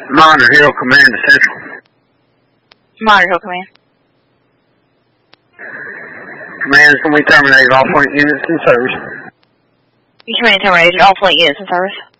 Monitor Hill Command to Central. Monitor Hill Command. Command is going to be terminated. All flight units in service. You command terminated. All flight units in service.